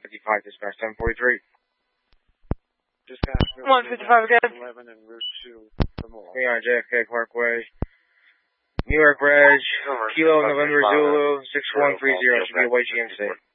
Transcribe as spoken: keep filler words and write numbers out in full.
fifty-five, dispatch ten forty-three. Dispatch one fifty-five again. eleven and Route two for more. We are J F K Parkway. New York Reg, Kilo November Zulu, six one three zero, should be a white G M C.